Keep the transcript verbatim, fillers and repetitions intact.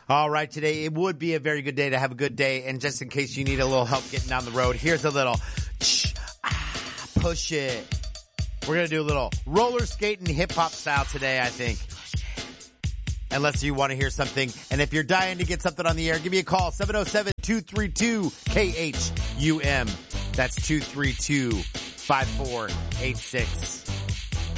All right, today it would be a very good day to have a good day. And just in case you need a little help getting down the road, here's a little ah, push it. We're going to do a little roller skating hip hop style today, I think. Unless you want to hear something. And if you're dying to get something on the air, give me a call, seven oh seven, two three two, K H U M. That's two three two, five four eight six.